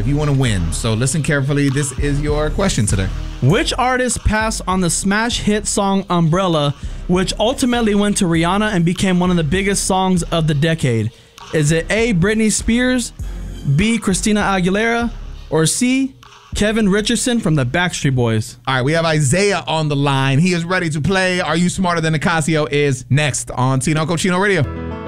if you want to win. So listen carefully. This is your question today. Which artist passed on the smash hit song Umbrella, which ultimately went to Rihanna and became one of the biggest songs of the decade? Is it A, Britney Spears, B, Christina Aguilera, or C, Kevin Richardson from the Backstreet Boys? All right, we have Isaiah on the line. He is ready to play. Are You Smarter Than Nicasio is next on Tino Cochino Radio.